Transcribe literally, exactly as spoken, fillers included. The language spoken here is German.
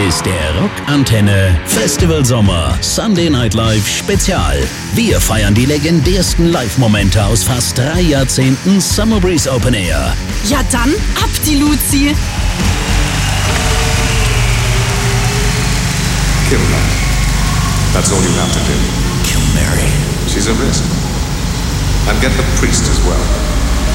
ist der Rockantenne Festival Sommer Sunday Night Live Spezial. Wir feiern die legendärsten Live-Momente aus fast drei Jahrzehnten Summer Breeze Open Air. Ja dann, ab die Luzi! Kill her. That's all you have to do. Kill Mary. She's a risk. And get the priest as well.